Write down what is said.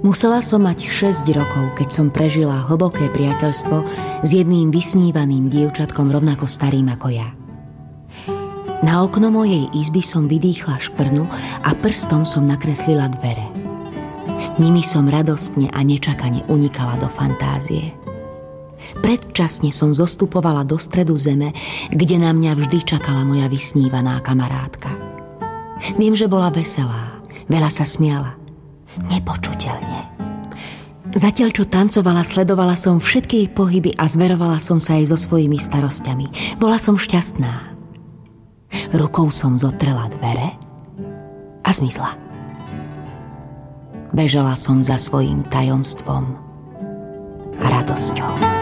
Musela som mať 6 rokov, keď som prežila hlboké priateľstvo s jedným vysnívaným dievčatkom rovnako starým ako ja. Na okno mojej izby som vydýchla škvrnu a prstom som nakreslila dvere. Nimi som radostne a nečakane unikala do fantázie. Predčasne som zostupovala do stredu zeme, kde na mňa vždy čakala moja vysnívaná kamarátka. Viem, že bola veselá, veľa sa smiala. Nepočuteľne. Zatiaľ, čo tancovala, sledovala som všetky jej pohyby a zverovala som sa jej so svojimi starosťami. Bola som šťastná. Rukou som zotrela dvere a zmizla. Bežala som za svojím tajomstvom a radosťou.